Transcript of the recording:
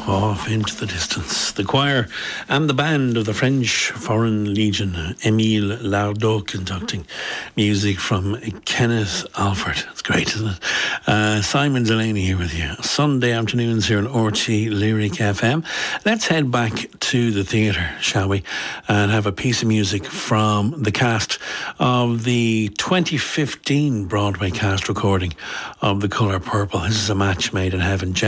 off into the distance. The choir and the band of the French Foreign Legion, Émile Lardot conducting, music from Kenneth Alford. It's great, isn't it? Simon Delaney here with you. Sunday afternoons here on RT Lyric FM. Let's head back to the theatre, shall we, and have a piece of music from the cast of the 2015 Broadway cast recording of The Colour Purple. This is A Match Made in Heaven.